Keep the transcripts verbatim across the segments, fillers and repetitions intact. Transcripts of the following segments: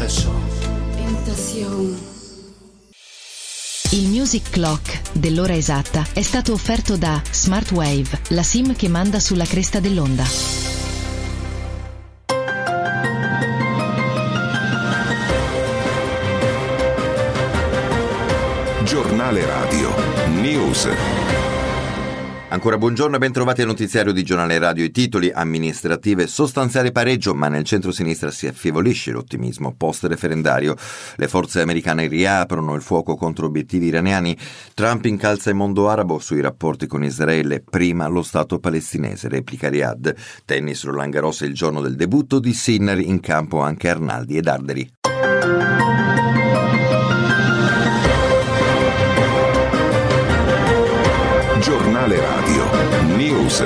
Tentación. Tentación. Il Music Clock dell'ora esatta è stato offerto da Smartwave, la SIM che manda sulla cresta dell'onda. Giornale Radio News. Ancora buongiorno e ben trovati al notiziario di Giornale Radio. I titoli: amministrative sostanziale pareggio, ma nel centro-sinistra si affievolisce l'ottimismo post-referendario. Le forze americane riaprono il fuoco contro obiettivi iraniani. Trump incalza il mondo arabo sui rapporti con Israele. Prima lo Stato palestinese, replica Riyadh. Tennis Roland Garros è il giorno del debutto di Sinner, in campo anche Arnaldi ed Arderi. Giornale Radio News.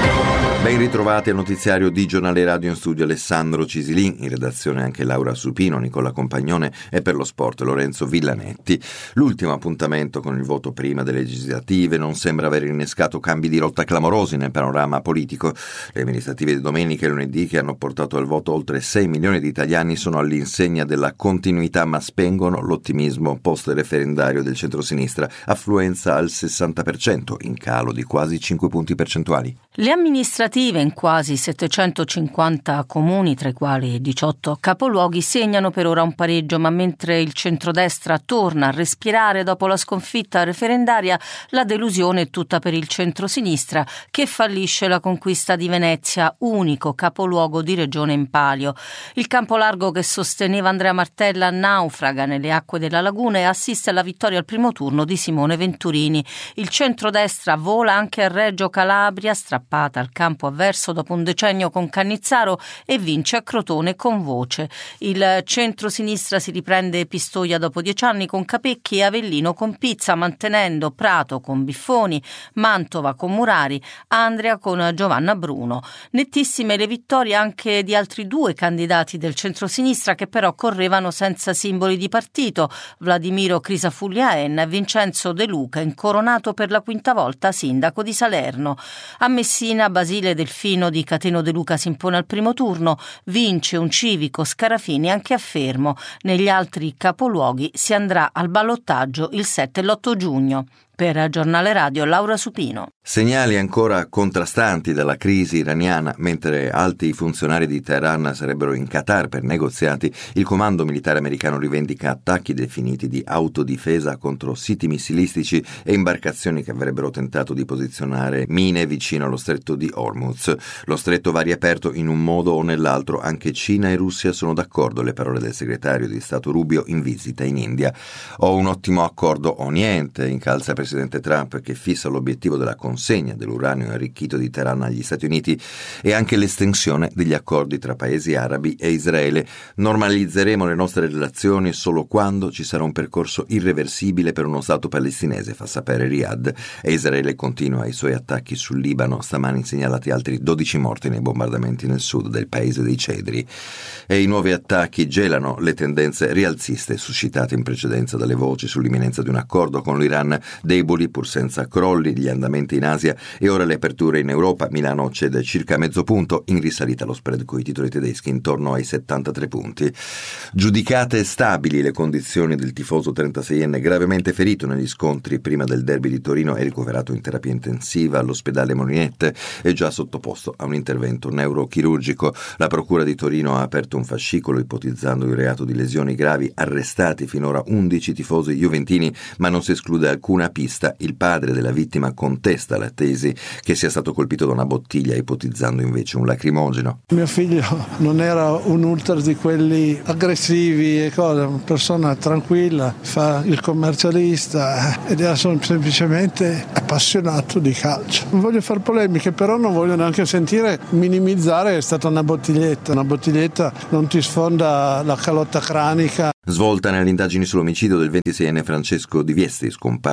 Ben ritrovati al notiziario di Giornale Radio, in studio Alessandro Cisilin, in redazione anche Laura Supino, Nicola Compagnone e per lo sport Lorenzo Villanetti. L'ultimo appuntamento con il voto prima delle legislative non sembra aver innescato cambi di rotta clamorosi nel panorama politico. Le amministrative di domenica e lunedì, che hanno portato al voto oltre sei milioni di italiani, sono all'insegna della continuità, ma spengono l'ottimismo post-referendario del centrosinistra. Affluenza al sessanta per cento, in calo di quasi cinque punti percentuali. Le amministrative in quasi settecentocinquanta comuni, tra i quali diciotto capoluoghi, segnano per ora un pareggio, ma mentre il centrodestra torna a respirare dopo la sconfitta referendaria, la delusione è tutta per il centrosinistra, che fallisce la conquista di Venezia, unico capoluogo di regione in palio. Il campo largo che sosteneva Andrea Martella naufraga nelle acque della laguna e assiste alla vittoria al primo turno di Simone Venturini. Il centrodestra vola anche a Reggio Calabria, strappata al campo avverso dopo un decennio con Cannizzaro, e vince a Crotone con Voce. Il centro-sinistra si riprende Pistoia dopo dieci anni con Capecchi e Avellino con Pizza, mantenendo Prato con Biffoni, Mantova con Murari, Andria con Giovanna Bruno. Nettissime le vittorie anche di altri due candidati del centro-sinistra, che però correvano senza simboli di partito: Vladimiro Crisafulli-Aen e Vincenzo De Luca, incoronato per la quinta volta sindaco di Salerno. A Messina, Basile Delfino di Cateno De Luca si impone al primo turno, vince un civico Scarafini anche a Fermo. Negli altri capoluoghi si andrà al ballottaggio il sette e l'otto giugno. Per Giornale Radio, Laura Supino. Segnali ancora contrastanti dalla crisi iraniana. Mentre alti funzionari di Teheran sarebbero in Qatar per negoziati, il comando militare americano rivendica attacchi definiti di autodifesa contro siti missilistici e imbarcazioni che avrebbero tentato di posizionare mine vicino allo stretto di Hormuz. Lo stretto va riaperto in un modo o nell'altro. Anche Cina e Russia sono d'accordo, le parole del segretario di Stato Rubio in visita in India. O un ottimo accordo o niente, incalza il presidente Trump, che fissa l'obiettivo della consegna dell'uranio arricchito di Teheran agli Stati Uniti e anche l'estensione degli accordi tra paesi arabi e Israele. Normalizzeremo le nostre relazioni solo quando ci sarà un percorso irreversibile per uno Stato palestinese, fa sapere Riyadh. E Israele continua i suoi attacchi sul Libano, stamani segnalati altri dodici morti nei bombardamenti nel sud del paese dei cedri. E i nuovi attacchi gelano le tendenze rialziste suscitate in precedenza dalle voci sull'imminenza di un accordo con l'Iran. Deboli pur senza crolli gli andamenti in Asia e ora le aperture in Europa. Milano cede circa mezzo punto, in risalita lo spread coi titoli tedeschi intorno ai settantatré punti. Giudicate stabili le condizioni del tifoso trentaseienne gravemente ferito negli scontri prima del derby di Torino e ricoverato in terapia intensiva all'ospedale Molinette e già sottoposto a un intervento neurochirurgico. La procura di Torino ha aperto un fascicolo ipotizzando il reato di lesioni gravi. Arrestati finora undici tifosi juventini, ma non si esclude alcuna pista. Il padre della vittima contesta la tesi che sia stato colpito da una bottiglia, ipotizzando invece un lacrimogeno. Mio figlio non era un ultra di quelli aggressivi e cose, una persona tranquilla, fa il commercialista ed era semplicemente appassionato di calcio. Non voglio fare polemiche, però non voglio neanche sentire minimizzare, è stata una bottiglietta. Una bottiglietta non ti sfonda la calotta cranica. Svolta nelle indagini sull'omicidio del ventiseienne Francesco Di Viesti, scomparso da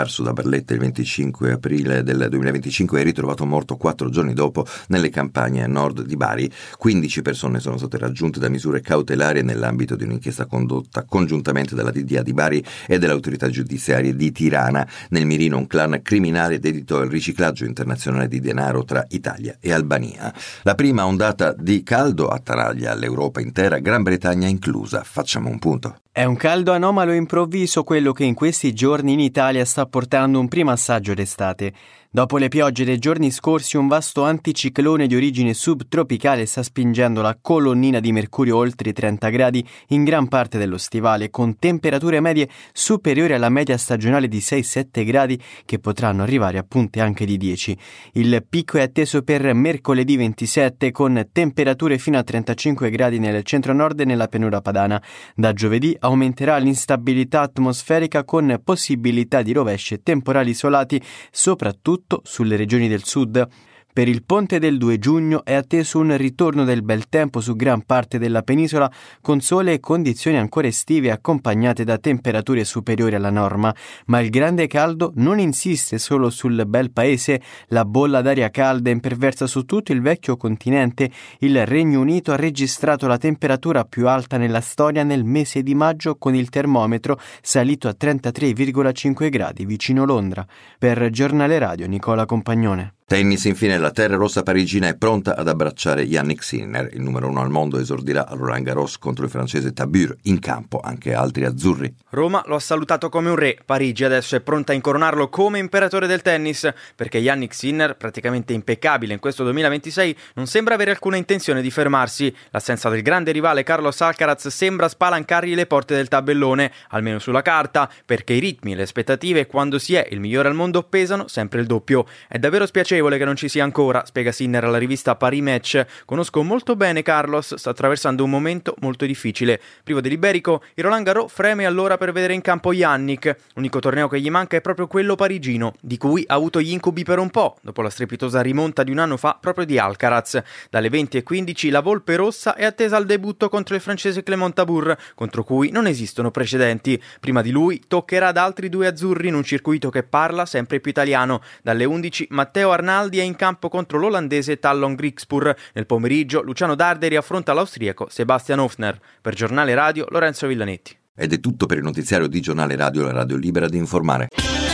Barletta il venticinque aprile del duemilaventicinque è ritrovato morto quattro giorni dopo nelle campagne a nord di Bari. quindici persone sono state raggiunte da misure cautelari nell'ambito di un'inchiesta condotta congiuntamente dalla D D A di Bari e delle autorità giudiziarie di Tirana. Nel mirino un clan criminale dedito al riciclaggio internazionale di denaro tra Italia e Albania. La prima ondata di caldo attanaglia l'Europa intera, Gran Bretagna inclusa. Facciamo un punto. È un caldo anomalo e improvviso quello che in questi giorni in Italia sta portando un primo assaggio d'estate. Dopo le piogge dei giorni scorsi, un vasto anticiclone di origine subtropicale sta spingendo la colonnina di mercurio oltre i trenta gradi in gran parte dello stivale, con temperature medie superiori alla media stagionale di sei sette gradi che potranno arrivare a punte anche di dieci. Il picco è atteso per mercoledì ventisette, con temperature fino a trentacinque gradi nel centro-nord e nella pianura padana. Da giovedì aumenterà l'instabilità atmosferica con possibilità di rovesci e temporali isolati, soprattutto sulle regioni del sud. Per il ponte del due giugno è atteso un ritorno del bel tempo su gran parte della penisola, con sole e condizioni ancora estive accompagnate da temperature superiori alla norma, ma il grande caldo non insiste solo sul bel paese. La bolla d'aria calda imperversa su tutto il vecchio continente. Il Regno Unito ha registrato la temperatura più alta nella storia nel mese di maggio, con il termometro salito a trentatré virgola cinque gradi vicino Londra. Per Giornale Radio, Nicola Compagnone. Tennis, infine, la terra rossa parigina è pronta ad abbracciare Yannick Sinner. Il numero uno al mondo esordirà a Roland Garros contro il francese Tabur. In campo anche altri azzurri. Roma lo ha salutato come un re. Parigi adesso è pronta a incoronarlo come imperatore del tennis, perché Yannick Sinner, praticamente impeccabile in questo duemilaventisei, non sembra avere alcuna intenzione di fermarsi. L'assenza del grande rivale Carlos Alcaraz sembra spalancargli le porte del tabellone, almeno sulla carta, perché i ritmi e le aspettative quando si è il migliore al mondo pesano sempre il doppio. È davvero spiacevole che non ci sia ancora, spiega Sinner alla rivista Paris Match. Conosco molto bene Carlos, sta attraversando un momento molto difficile. Privo dell'Iberico, il Roland Garros freme allora per vedere in campo Yannick. L'unico torneo che gli manca è proprio quello parigino, di cui ha avuto gli incubi per un po', dopo la strepitosa rimonta di un anno fa proprio di Alcaraz. Dalle venti e quindici la Volpe rossa è attesa al debutto contro il francese Clément Tabur, contro cui non esistono precedenti. Prima di lui toccherà ad altri due azzurri in un circuito che parla sempre più italiano. Dalle undici Matteo Arnaldi è in campo contro l'olandese Tallon Griekspoor. Nel pomeriggio Luciano Darderi affronta l'austriaco Sebastian Hofner. Per Giornale Radio, Lorenzo Villanetti. Ed è tutto per il notiziario di Giornale Radio, la radio libera di informare.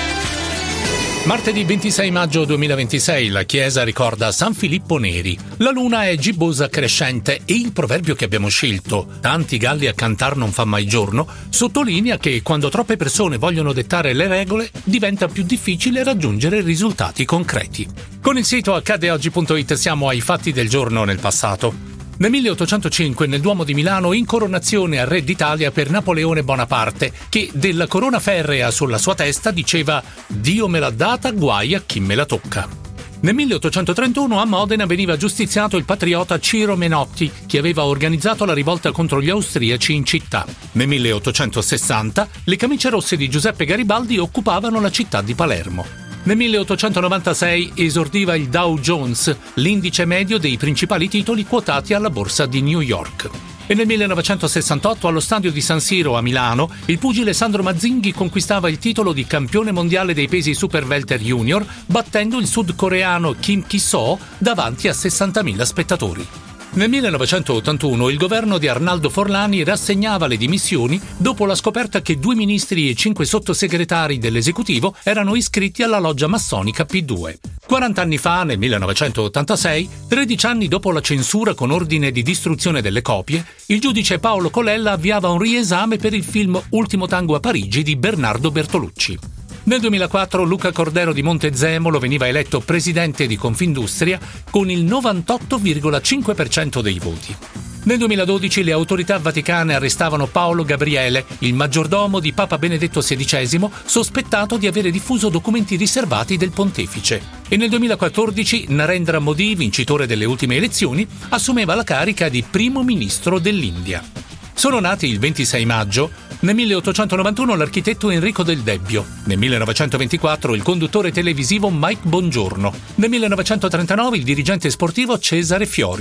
Martedì ventisei maggio duemilaventisei la Chiesa ricorda San Filippo Neri. La luna è gibbosa crescente e il proverbio che abbiamo scelto, tanti galli a cantar non fa mai giorno, sottolinea che quando troppe persone vogliono dettare le regole diventa più difficile raggiungere risultati concreti. Con il sito accade oggi punto it siamo ai fatti del giorno nel passato. Nel milleottocentocinque nel Duomo di Milano incoronazione a re d'Italia per Napoleone Bonaparte, che della corona ferrea sulla sua testa diceva «Dio me l'ha data, guai a chi me la tocca». Nel milleottocentotrentuno a Modena veniva giustiziato il patriota Ciro Menotti, che aveva organizzato la rivolta contro gli austriaci in città. Nel milleottocentosessanta le camicie rosse di Giuseppe Garibaldi occupavano la città di Palermo. Nel milleottocentonovantasei esordiva il Dow Jones, l'indice medio dei principali titoli quotati alla borsa di New York. E nel millenovecentosessantotto allo stadio di San Siro a Milano il pugile Sandro Mazzinghi conquistava il titolo di campione mondiale dei pesi super welter junior, battendo il sudcoreano Kim Ki-soo davanti a sessantamila spettatori. Nel millenovecentottantuno il governo di Arnaldo Forlani rassegnava le dimissioni dopo la scoperta che due ministri e cinque sottosegretari dell'esecutivo erano iscritti alla loggia massonica P due. quarant'anni fa, nel millenovecentottantasei, tredici anni dopo la censura con ordine di distruzione delle copie, il giudice Paolo Colella avviava un riesame per il film Ultimo tango a Parigi di Bernardo Bertolucci. Nel duemilaquattro Luca Cordero di Montezemolo veniva eletto presidente di Confindustria con il novantotto virgola cinque per cento dei voti. Nel duemiladodici le autorità vaticane arrestavano Paolo Gabriele, il maggiordomo di Papa Benedetto sedicesimo, sospettato di avere diffuso documenti riservati del pontefice. E nel duemilaquattordici Narendra Modi, vincitore delle ultime elezioni, assumeva la carica di primo ministro dell'India. Sono nati il ventisei maggio, nel milleottocentonovantuno l'architetto Enrico Del Debbio, nel millenovecentoventiquattro il conduttore televisivo Mike Bongiorno, nel millenovecentotrentanove il dirigente sportivo Cesare Fiorio,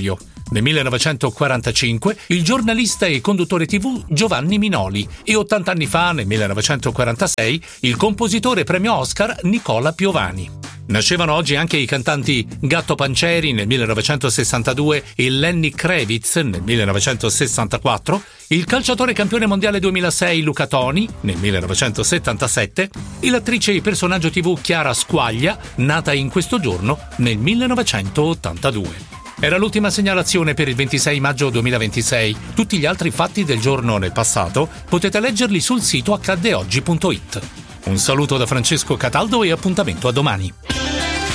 Nel millenovecentoquarantacinque il giornalista e conduttore tivù Giovanni Minoli e ottanta anni fa, nel millenovecentoquarantasei, il compositore premio Oscar Nicola Piovani. Nascevano oggi anche i cantanti Gatto Pancieri nel millenovecentosessantadue e Lenny Kravitz nel millenovecentosessantaquattro, il calciatore campione mondiale duemilasei Luca Toni nel millenovecentosettantasette e l'attrice e personaggio tivù Chiara Squaglia, nata in questo giorno nel millenovecentottantadue. Era l'ultima segnalazione per il ventisei maggio duemilaventisei. Tutti gli altri fatti del giorno nel passato potete leggerli sul sito accadeoggi punto it. Un saluto da Francesco Cataldo e appuntamento a domani.